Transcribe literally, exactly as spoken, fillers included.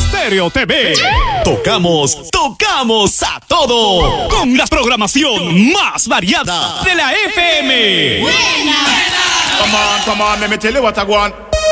Estéreo T V. Tocamos, tocamos a todo. Con la programación más variada de la F M. Buena. Come on, come on, let me tell you what I want.